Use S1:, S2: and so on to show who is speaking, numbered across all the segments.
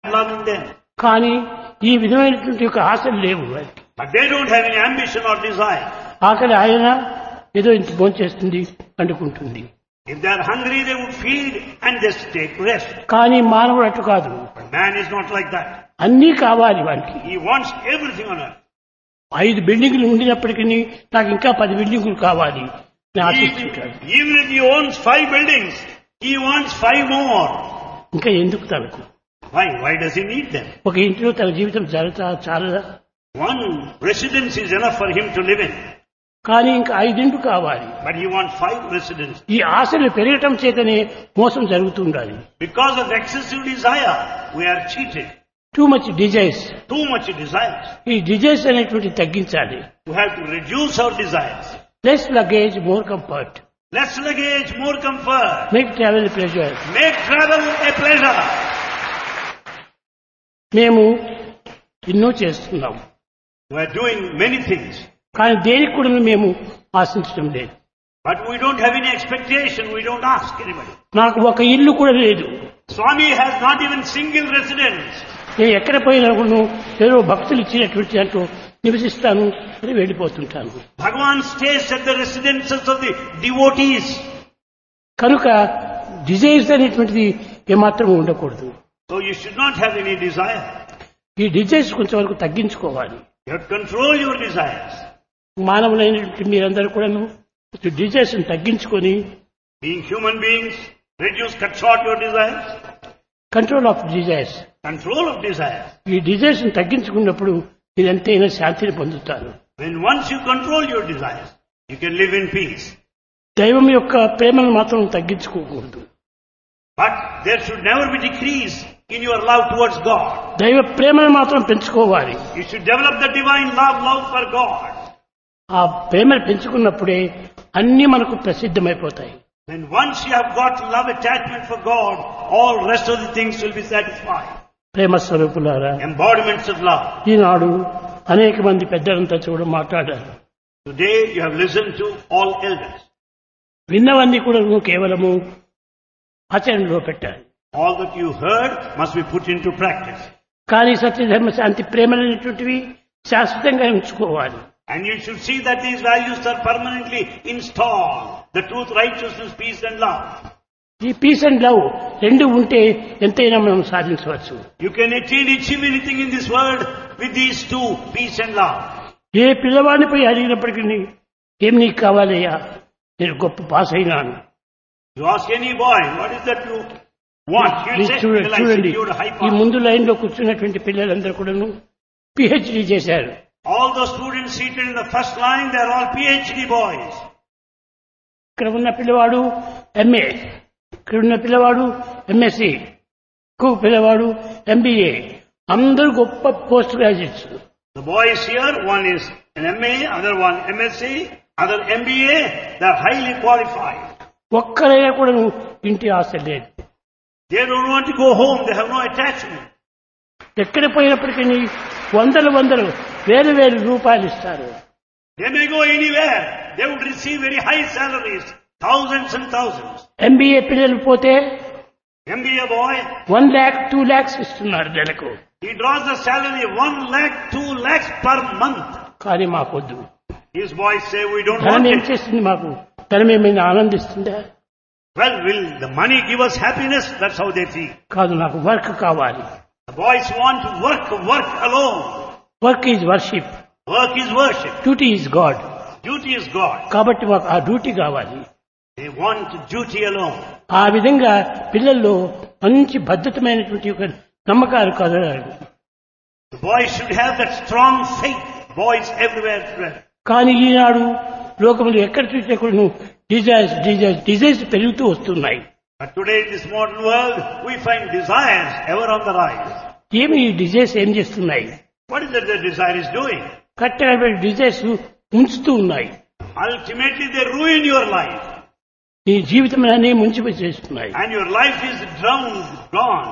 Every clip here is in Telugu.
S1: love in them.
S2: కానీ ఈ విధమైనటువంటి యొక్క ఆశలు లేవు వారికి.
S1: But they don't have any ambition or desire.
S2: ఆకలి ఆయన ఏదో ఇంత భోంచేస్తుంది పండుకుంటుంది.
S1: If they are hungry, they would feed and just take rest.
S2: కానీ మానవుడు అటు కాదు.
S1: But man is not like that.
S2: అన్నీ కావాలి వారికి.
S1: He wants everything on earth.
S2: 5 బిల్డింగులు ఉండినప్పటికీ నాకు ఇంకా 10 బిల్డింగులు కావాలి అని ఆశిస్తుంటాడు.
S1: Even if he owns 5 buildings, he wants 5 more.
S2: ఇంకా ఎందుకు తనకు?
S1: Why? Why does he need them?
S2: ఒక ఇంట్లో తన జీవితం చాలా.
S1: One residence is enough for him to live in.
S2: కానీ ఇంకా 5 ఇండ్లు కావాలి.
S1: But he wants 5 residences.
S2: ఈ ఆశలు పెరగటం చేతనే మోసం జరుగుతుండాలి.
S1: Because of excessive desire, we are cheated.
S2: Too much desires.
S1: Too much desires.
S2: ఈ డిజైర్స్ అనేటువంటి తగ్గించాలి.
S1: We have to reduce our desires.
S2: Less luggage more comfort.
S1: Less luggage, more comfort.
S2: Make travel pleasure.
S1: Make travel a pleasure.
S2: మేము ఎన్నో చేస్తున్నాం.
S1: We are doing many things.
S2: కానీ దేనికి కూడా మేము ఆశించడం లేదు.
S1: But we don't have any expectation. We don't ask anybody.
S2: నాకు ఒక ఇల్లు కూడా లేదు.
S1: Swami has not even single residence.
S2: నేను ఎక్కడ పోయినా కూడా ఏదో భక్తులు ఇచ్చినటువంటి దాంట్లో నివసిస్తాను అని వెళ్ళిపోతుంటాను.
S1: Bhagavan stays at the residences of the devotees.
S2: కనుక డిజైర్స్ అనేటువంటిది ఏమాత్రం ఉండకూడదు.
S1: So you should not have any desire.
S2: ఈ డిజైర్స్ కొంచెం వరకు తగ్గించుకోవాలి.
S1: You have to control your desires.
S2: మానవులైనటువంటి మీరందరూ కూడాను డిజైర్స్ తగ్గించుకొని
S1: Being human beings, reduce, cut short your desires.
S2: Control of desires.
S1: Control of desires.
S2: ఈ డిజైర్స్ తగ్గించుకున్నప్పుడు మీరంతైనా శాంతిని పొందుతారు.
S1: When once you control your desires, you can live in peace.
S2: దైవం యొక్క ప్రేమను మాత్రం తగ్గించుకోకూడదు.
S1: But there should never be decrease in your love towards God.
S2: దైవ ప్రేమను మాత్రం పెంచుకోవాలి.
S1: You should develop the divine love for God.
S2: ఆ ప్రేమను పెంచుకున్నప్పుడే అన్నీ మనకు ప్రసిద్ధమైపోతాయి.
S1: When once you have got love attachment for God, all rest of the things will be satisfied.
S2: ప్రేమ స్వరూపులారా,
S1: Embodiments of love.
S2: ఈనాడు అనేక మంది పెద్దలంతా చూడ మాట్లాడారు.
S1: Today you have listened to all elders.
S2: విన్నవన్నీ కూడా కేవలము ఆచరణలో పెట్టాలి.
S1: All that you heard must be put into practice.
S2: కానీ సత్యధర్మ శాంతి ప్రేమలైనటువంటివి శాశ్వతంగా ఉంచుకోవాలి.
S1: And you should see that these values are permanently installed. The truth, righteousness, peace and love.
S2: ఈ పీస్ అండ్ లవ్ రెండు ఉంటే ఎంతైనా మనం సాధించవచ్చు.
S1: You can achieve anything in this world with these two, peace and love.
S2: ఏ పిల్లవాడిని పోయి అడిగినప్పటికీ ఏం నీకు కావాలయ్యా, నేను గొప్ప పాస్ అయినాను.
S1: You ask any boy, what is that you want? He'll say, "Well, I
S2: చూడండి,
S1: secured a high
S2: ఈ
S1: pass."
S2: ముందు లైన్ లో కూర్చున్నటువంటి పిల్లలందరూ కూడాను పిహెచ్డి చేశారు.
S1: All those students seated in the first line, they are all PhD boys.
S2: ఇక్కడ ఉన్న పిల్లవాడు ఎంఏ, ఇక్కడ ఉన్న పిల్లవాడు ఎంఎస్సి, ఇంకొక పిల్లవాడు ఎంబీఏ, అందరూ గొప్ప post graduates.
S1: The boys here, one is an MA, other one MSc, other MBA, they are highly qualified.
S2: ఒక్కరైనా కూడా ఇంటి ఆశ లేదు.
S1: They don't want to go home, they have no attachment.
S2: ఎక్కడ పోయినప్పటికీ వందలు వేలు రూపాయలు ఇస్తారు.
S1: They may go anywhere, they would receive very high salaries, thousands and thousands.
S2: MBA పిల్లలు పోతే
S1: MBA boy,
S2: 1 lakh 2 lakhs ఇస్తున్నారు నెలకు.
S1: he draws the salary 1 lakh, 2 lakhs per month.
S2: కానీ మాకొద్దు.
S1: His boys say, we don't
S2: ధనం
S1: want
S2: ఏం
S1: it.
S2: చేస్తుంది మాకు? ధనం ఏమైనా ఆనందిస్తుందా?
S1: Well, will the money give us happiness? That's how they feel.
S2: కాదు, నాకు వర్క్ కావాలి.
S1: The boys want to work alone.
S2: Work is worship,
S1: Work is worship.
S2: Duty is God.
S1: Duty is God.
S2: కాబట్టి మాకు ఆ డ్యూటీ కావాలి.
S1: They want duty alone.
S2: ఆ విధంగా పిల్లల్లో మంచి భద్రతమైనటువంటి ఒక నమ్మకాలు కలగాలి.
S1: The boys should have that strong faith. Boys everywhere spread.
S2: కానీ ఈనాడు లోకంలో ఎక్కడ చూసినా కూడా డిజైర్స్ పెరుగుతూ వస్తున్నాయి.
S1: But today in this modern world, we find desires ever on the rise.
S2: ఏమి ఈ డిజైర్స్ ఏం చేస్తున్నాయి?
S1: What is it the desire is doing?
S2: కట్టెల డిజైర్స్ ఉంచుతూ ఉన్నాయి.
S1: Ultimately, they ruin your life.
S2: నీ జీవితం అనే ముంచిపోయి
S1: And your life is drowned, gone.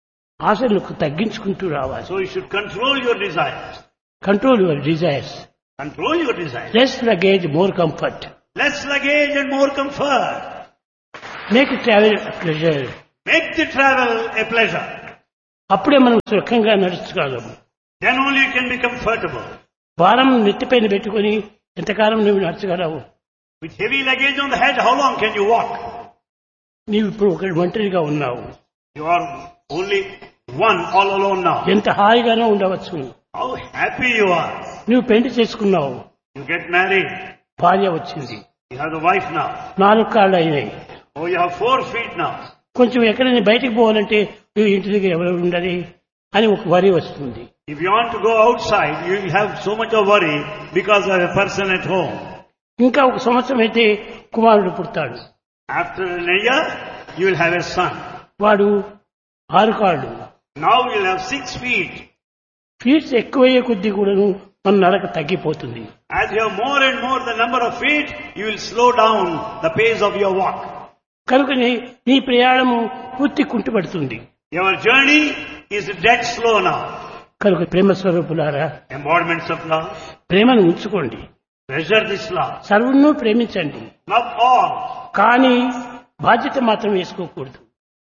S2: ఆశలకు తగ్గించుకుంటూ రావాలి.
S1: So you should control your desires.
S2: Control your desires.
S1: Control your desires.
S2: Less luggage more comfort.
S1: Less luggage and more comfort.
S2: Make travel pleasure.
S1: Make the travel a pleasure.
S2: అప్పుడే మనం సుఖంగా నడుచుకోగలము.
S1: Then only you can be comfortable.
S2: భారం నెత్తిపైన పెట్టుకొని ఎంతకాలం నువ్వు నడచగలవు?
S1: With heavy luggage on the head, how long can you walk?
S2: నీవు ఇప్పుడు ఒక ఒంటరిగా ఉన్నావు.
S1: You are only one, all alone now.
S2: ఎంత హాయిగానో ఉండవచ్చు.
S1: How happy you are.
S2: నువ్వు పెళ్లి చేసుకున్నావు,
S1: You get married.
S2: భార్య వచ్చింది,
S1: You have the wife now.
S2: 4 కాళ్ళు అయినాయి.
S1: Oh, you have 4 feet now.
S2: కొంచెం ఎక్కడైనా బయటికి పోవాలంటే నువ్వు ఇంటి దగ్గర ఎవరు ఉండాలి అని ఒక వరి వస్తుంది.
S1: If you want to go outside, you have so much of worry because of a person at home.
S2: ఇంకా ఒక సంవత్సరం అయితే కుమారుడు పుడతాడు.
S1: After a year, you will have a son.
S2: వాడు 6 కాళ్ళు.
S1: Now you will have 6 feet.
S2: Feets ఎక్కువయ్యే కొద్దీ కూడాను మన నడక తగ్గిపోతుంది.
S1: As you have more and more the number of feet, you will slow down the pace of your walk.
S2: కనుకనే నీ ప్రయాణము పూర్తి కుంటుపడుతుంది.
S1: Your journey is dead slow now.
S2: కనుక ప్రేమ స్వరూపులారా,
S1: Embodiments of love.
S2: ప్రేమను ఉంచుకోండి,
S1: Treasure this love.
S2: సర్వను ప్రేమించండి.
S1: Love all.
S2: కానీ బాధ్యత మాత్రం వేసుకోకూడదు.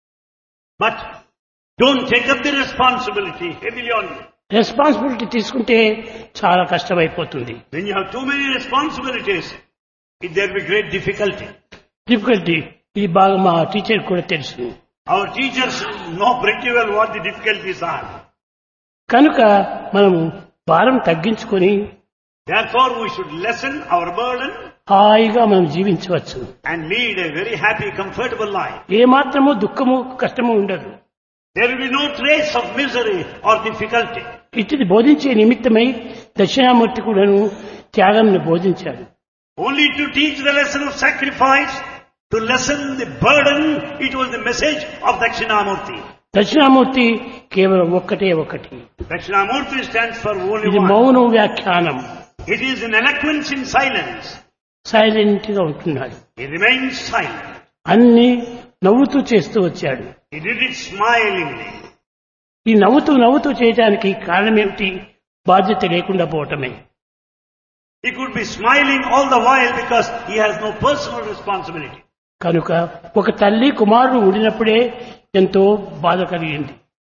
S1: But don't take up the responsibility heavily on you.
S2: Responsibility తీసుకుంటే చాలా కష్టమైపోతుంది.
S1: When you have too many responsibilities, there will be great difficulty.
S2: Difficulty ఇది బాగా మా టీచర్ కూడా తెలుసు.
S1: Our teachers know pretty well what the difficulties are.
S2: కనుక మనము భారం తగ్గించుకొని
S1: Therefore, we should lessen our burden
S2: హాయిగా మనం జీవించవచ్చు.
S1: and lead a very happy, comfortable life.
S2: ఏ మాత్రము దుఃఖము కష్టము ఉండదు.
S1: There will be no trace of misery or difficulty.
S2: ఇటుది బోధించే నిమిత్తమై దక్షిణామూర్తి కూడాను త్యాగంను బోధించాడు.
S1: Only to teach the lesson of sacrifice, to lessen the burden, it was the message of Dakshinamurti.
S2: Dakshinamurthy కేవలం ఒక్కటి.
S1: Dakshinamurti stands for only
S2: ఇది
S1: one.
S2: మౌనం వ్యాఖ్యానం.
S1: It is an eloquence in silence.
S2: Silent గా ఉంటున్నాడు.
S1: He remains silent.
S2: అన్ని నవ్వుతూ చేస్తూ వచ్చాడు.
S1: He did it smilingly.
S2: ఈ నవ్వుతూ చేయడానికి కారణమేమిటి? బాధ్యత లేకుండా పోవటమే.
S1: He could be smiling all the while because he has no personal responsibility.
S2: కనుక ఒక తల్లి కుమారుడు ఉండినప్పుడే ఎంతో బాధ కలిగింది.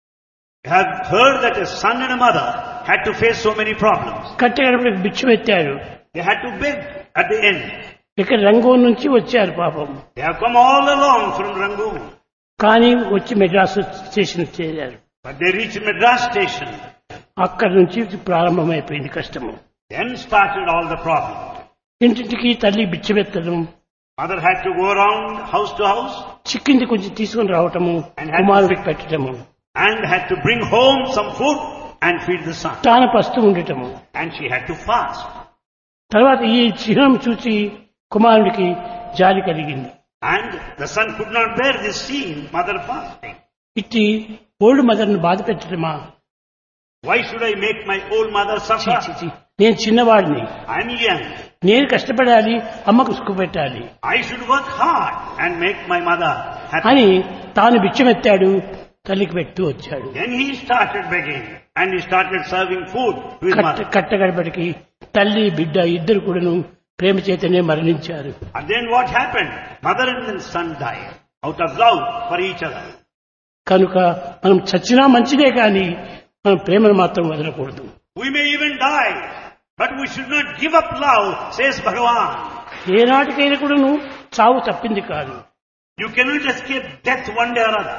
S1: You have heard that a son and a mother had to face so many problems.
S2: కట్టెగడపడికి బిచ్చం ఎత్తాడు.
S1: They had to beg at the end.
S2: ఇక్కడ రంగూన్ నుంచి వచ్చారు పాపం.
S1: They have come all along from Rangoon.
S2: కానీ వచ్చి మెడ్రాస్ స్టేషన్ చేరారు.
S1: But they reached Madras station.
S2: అక్కడి నుంచి ప్రారంభమైపోయింది కష్టము.
S1: Then started all the problems.
S2: ఇంటింటికి తల్లి బిచ్చమెత్తడం,
S1: Mother had to go around house to house
S2: చిక్కింది కొంచెం తీసుకుని రావటము, కుమారుడికి పెట్టడము,
S1: and had to bring home some food and feed the son.
S2: తాను పస్తూ ఉండటము.
S1: And she had to fast.
S2: తర్వాత ఈ చిహ్నం చూసి కుమారుడికి జాలి కలిగింది.
S1: And the son could not bear this scene, mother fasting.
S2: ఇట్టి ఓల్డ్ మదర్ను బాధ పెట్టడమా?
S1: Why should I make my old mother suffer?
S2: నేను చిన్నవాడిని,
S1: I'm young.
S2: నేను కష్టపడాలి, అమ్మకు సుఖ పెట్టాలి
S1: I should work hard and make my mother happy.
S2: అని తాను బిచ్చమెత్తాడు, తల్లికి పెడుతూ వచ్చాడు.
S1: Then he started begging and he started serving food to his mother.
S2: కట్టగడపటికి తల్లి బిడ్డ ఇద్దరు కూడాను ప్రేమ చేతనే మరణించారు.
S1: And then what happened? Mother and son died out of love for each other.
S2: కనుక మనం చచ్చినా మంచిదే కానీ మనం ప్రేమను మాత్రం వదలకూడదు.
S1: We may even die, but we should not give up love, says Bhagavan.
S2: ఏనాటికైనా కూడాను చావు తప్పింది కాదు.
S1: You cannot escape death one day or other.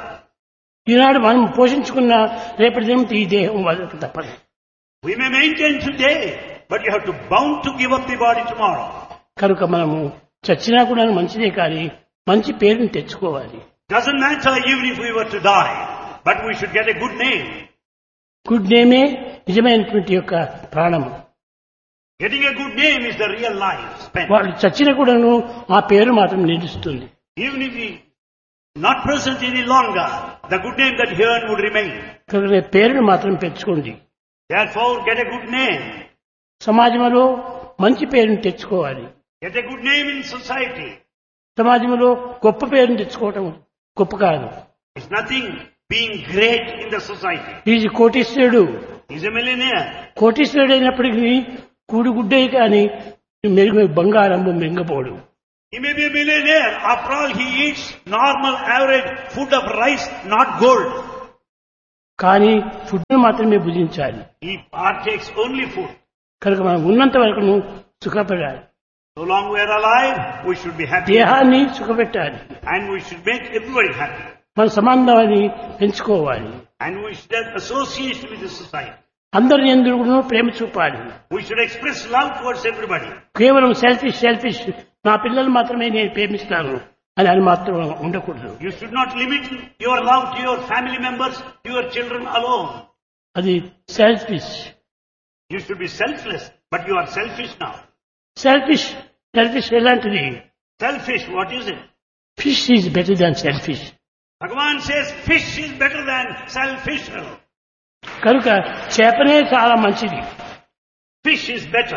S2: ఈనాడు మనం పోషించుకున్న రేపటి దినం ఈ దేహం వదలక తప్పదు.
S1: We may maintain today, but you have to bound to give up the body tomorrow.
S2: కనుక మనము చచ్చినా కూడా మంచిదే కానీ మంచి పేరుని తెచ్చుకోవాలి.
S1: Doesn't matter even if we were to die, but we should get a good name.
S2: Good నేమే నిజమైనటువంటి యొక్క ప్రాణము.
S1: Getting a good name is the real life spent.
S2: వాళ్ళు చచ్చిన కూడాను ఆ పేరు మాత్రం నిలుస్తుంది.
S1: Even if he not present any longer, the good name that he earned would remain.
S2: కనుక పేరును మాత్రం పెంచుకోండి.
S1: Therefore, get a good name.
S2: సమాజంలో మంచి పేరుని తెచ్చుకోవాలి.
S1: Get a good name in society.
S2: సమాజంలో గొప్ప పేరుని తెచ్చుకోవటం గొప్ప కాదు.
S1: It's nothing being great in the society.
S2: Is కోటీశ్వరుడు.
S1: He's a millionaire.
S2: కోటీశ్వరుడు అయినప్పటికీ కూడుగుడ్డే కానీ మెరుగు బంగారము మింగపోడు.
S1: He may be a millionaire. After all, he eats normal, average food of rice, not gold.
S2: కానీ ఫుడ్ మాత్రమే భుజించాలి.
S1: He partakes only food.
S2: కనుక మనం ఉన్నంత వరకు సుఖపడాలి.
S1: So long we are alive, we should be happy.
S2: దేహాన్ని సుఖపెట్టాలి.
S1: And we should make everybody happy.
S2: మన సంబంధాన్ని పెంచుకోవాలి.
S1: And we should have association with the society.
S2: అందరి యందు ప్రేమ చూపాలి.
S1: We should express love towards everybody.
S2: కేవలం సెల్ఫిష్ నా పిల్లలు మాత్రమే నేను ప్రేమిస్తాను అని అది మాత్రం ఉండకూడదు.
S1: You should not limit your love to your family members, to your children alone.
S2: అది selfish.
S1: You should be selfless, but you are selfish now.
S2: Selfish ఎలాంటిది?
S1: Selfish, what is it?
S2: Fish is better than selfish.
S1: Bhagavan says fish is better than selfish.
S2: కనుక చేపనే చాలా మంచిది.
S1: Fish is better.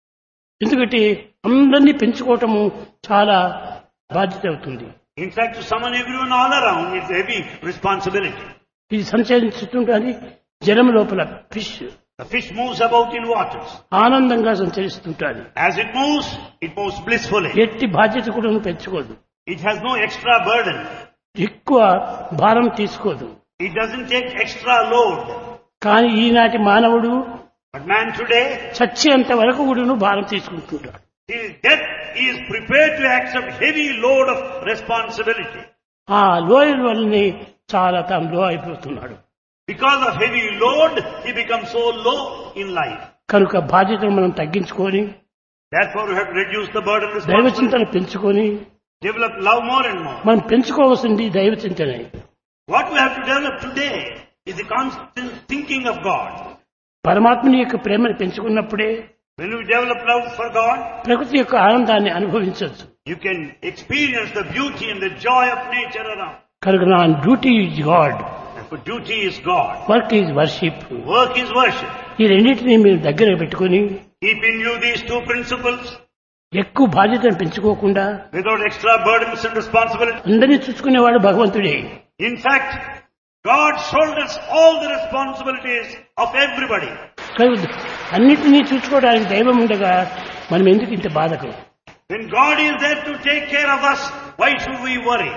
S2: ఎందుకంటే అందరినీ పెంచుకోవటము చాలా బాధ్యత అవుతుంది.
S1: In fact, to summon everyone all around is a heavy responsibility.
S2: ఇది సంచరిస్తుంటుంది జలం లోపల fish.
S1: The fish moves about in waters.
S2: ఆనందంగా సంచరిస్తుంటుంది.
S1: As it moves blissfully.
S2: ఎట్టి బాధ్యత కూడా పెంచుకోదు.
S1: It has no extra burden.
S2: ఎక్కువ భారం తీసుకోదు.
S1: It doesn't take extra load.
S2: కానీ ఈనాటి మానవుడు
S1: But man today,
S2: చచ్చేంత వరకు కూడా భారం తీసుకుంటున్నాడు.
S1: till death, he is prepared to accept heavy load of responsibility.
S2: ఆ లోయల వల్లనే చాలా తాను లో అయిపోతున్నాడు.
S1: Because of heavy load, he becomes so low in life.
S2: కనుక బాధ్యతను మనం తగ్గించుకొని
S1: Therefore, we have to reduce the burden of
S2: దైవ
S1: responsibility.
S2: చింతన పెంచుకొని
S1: Develop love more and more.
S2: మనం పెంచుకోవాల్సింది దైవ చింతనే.
S1: What we have to develop today is the constant thinking of God.
S2: పరమాత్మని యొక్క ప్రేమను పెంచుకున్నప్పుడే
S1: When we develop love for God,
S2: ప్రకృతి యొక్క ఆనందాన్ని అనుభవించవచ్చు.
S1: you can experience the beauty and the joy of nature around.
S2: కనుక నా duty is God,
S1: Therefore, duty is God.
S2: Work is worship.
S1: Work is worship.
S2: ఈ రెండింటినీ మీరు దగ్గర పెట్టుకుని
S1: Keep in view these two principles
S2: ఎక్కువ బాధ్యతను పెంచుకోకుండా
S1: without extra burdens and responsibility.
S2: అందరినీ చూసుకునేవాడు భగవంతుడే.
S1: In fact, God shoulders all the responsibilities of everybody.
S2: కనుక అన్నిటినీ చూసుకోవడానికి దైవం ఉండగా మనం ఎందుకు ఇంత బాధకు?
S1: When God is there to take care of us, why should we worry?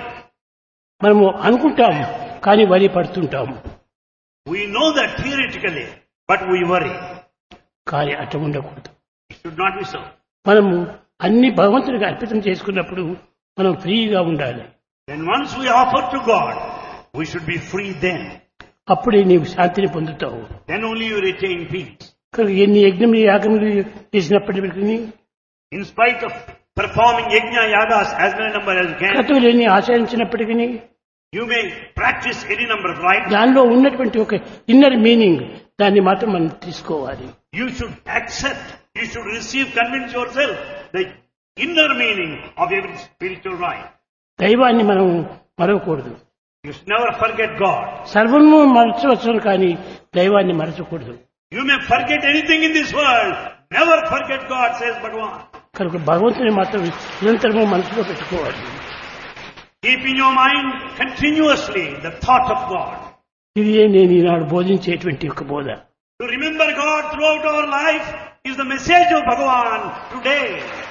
S2: మనము అనుకుంటాం కానీ వరి పడుతుంటాము.
S1: We know that theoretically, but we worry.
S2: కానీ అట్లా ఉండకూడదు.
S1: It should not be so.
S2: మనము అన్ని భగవంతుడికి అర్పితం చేసుకున్నప్పుడు మనం ఫ్రీగా ఉండాలి.
S1: Then once we offer to God, we should be free then.
S2: అప్పుడే నీవు శాంతిని పొందుతావు.
S1: Then only you retain peace.
S2: కనుక ఎన్ని యజ్ఞములు యాగములు చేసినప్పటికీ
S1: In spite of performing yajna yagas as many number as you can,
S2: కతువులు ఎన్ని ఆచరించినప్పటికీ
S1: you may practice any number of rites.
S2: దానిలో ఉన్నటువంటి ఒక ఇన్నర్ మీనింగ్ దాన్ని మాత్రం మనం తీసుకోవాలి.
S1: You should accept, you should receive, convince yourself the inner meaning of every spiritual rite.
S2: దైవాన్ని మనం మరవకూడదు.
S1: You should never forget God.
S2: సర్వము మరచవచ్చు కానీ దైవాన్ని మరచకూడదు.
S1: You may forget anything in this world, never forget God, says Bhagavan.
S2: కనుక భగవంతుని మాత్రం నిరంతరము మనసులో పెట్టుకోవాలి.
S1: Keep in your mind continuously the thought of God.
S2: ఇది నేను ఈనాడు బోధించేటువంటి ఒక బోధ.
S1: To remember God throughout our life is the message of Bhagavan today.